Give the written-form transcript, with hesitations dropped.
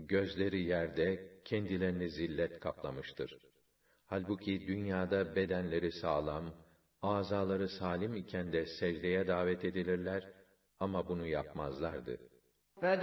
gözleri yerde, kendilerini zillet kaplamıştır. Halbuki dünyada bedenleri sağlam, azaları salim iken de secdeye davet edilirler ama bunu yapmazlardı.